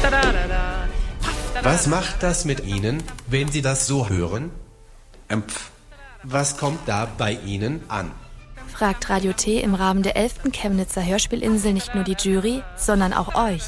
Was macht das mit Ihnen, wenn Sie das so hören? Was kommt da bei Ihnen an? Fragt Radio T im Rahmen der 11. Chemnitzer Hörspielinsel nicht nur die Jury, sondern auch euch.